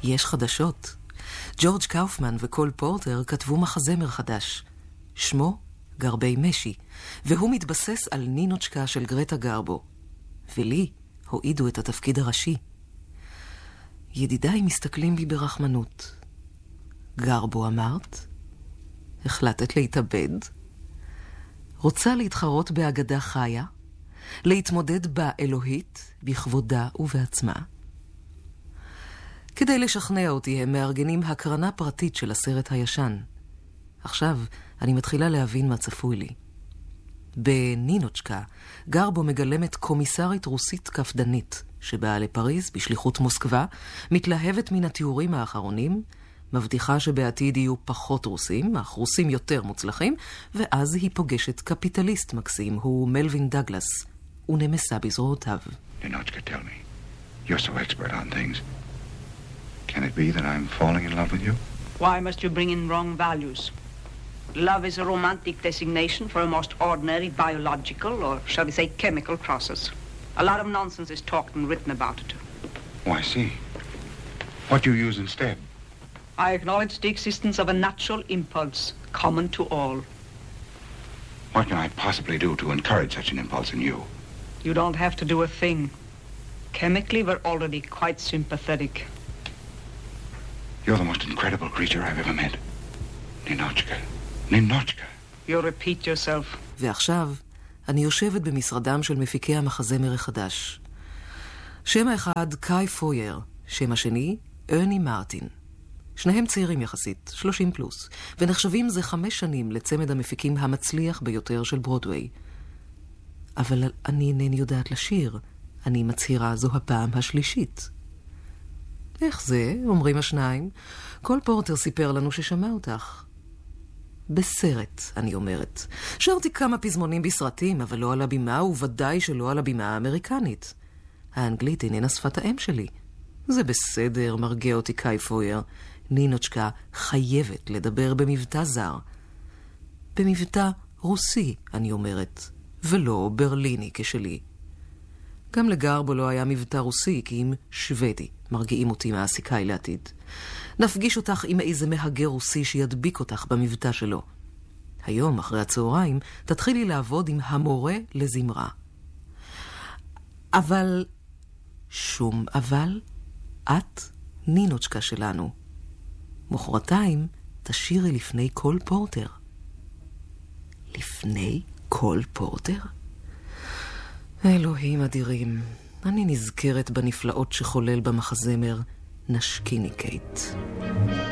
יש חדשות. ג'ורג' קאופמן וקול פורטר כתבו מחזמר חדש. שמו גרבי משי, והוא מתבסס על נינוצ'קה של גרטה גרבו. ולי הועידו את התפקיד הראשי. ידידיי מסתכלים בי ברחמנות. גרבו אמרת? החלטת להתאבד? רוצה להתחרות באגדה חיה? להתמודד בה אלוהית, בכבודה ובעצמה? כדי לשכנע אותי הם מארגנים הקרנה פרטית של הסרט הישן. עכשיו אני מתחילה להבין מה צפוי לי. בנינוצ'קה, גרבו מגלמת קומיסרית רוסית קפדנית, שבאה לפריז בשליחות מוסקבה, מתלהבת מן התיאורים האחרונים, מבטיחה שבעתיד יהיו פחות רוסים, אך רוסים יותר מוצלחים, ואז היא פוגשת קפיטליסט מקסים, הוא מלווין דגלס, ונמסה בזרועותיו. Ninotchka, tell me, you're so expert on things. Can it be that I'm falling in love with you? Why must you bring in wrong values? Love is a romantic designation for a most ordinary biological, or shall we say chemical process. A lot of nonsense is talked and written about it. Oh, I see. What do you use instead? I acknowledge the existence of a natural impulse, common to all. What can I possibly do to encourage such an impulse in you? You don't have to do a thing. Chemically, we're already quite sympathetic. You're the most incredible creature I've ever met. Ninotchka. Ninotchka. You repeat yourself. ועכשיו אני יושבת במשרדם של מפיקי המחזמר החדש. שם האחד קאי פויר, שם השני ארני מרטין. שניהם צעירים יחסית, 30 פלוס, ונחשבים זה 5 שנים לצמד המפיקים המצליח ביותר של ברודווי. אבל אני אינני יודעת לשיר. אני מצהירה זו הפעם השלישית. איך זה? אומרים השניים. קול פורטר סיפר לנו ששמע אותך. בסרט, אני אומרת. שרתי כמה פזמונים בסרטים, אבל לא על הבימה, וודאי שלא על הבימה האמריקנית. האנגלית איננה שפת האם שלי. זה בסדר, מרגיע אותי קאי פויר. נינוצ'קה חייבת לדבר במבטא זר. במבטא רוסי, אני אומרת, ולא ברליני כשלי. גם לגרבו לא היה מבטא רוסי, כי אם שוודי מרגיעים אותי מהסיכאי לעתיד. נפגיש אותך עם איזה מהגר רוסי שידביק אותך במבטא שלו. היום, אחרי הצהריים, תתחילי לעבוד עם המורה לזמרה. אבל, שום אבל, את נינוצ'קה שלנו. מחרתיים תשירי לפני קול פורטר. לפני קול פורטר? אלוהים אדירים, אני נזכרת בנפלאות שחולל במחזמר נשקיני קייט.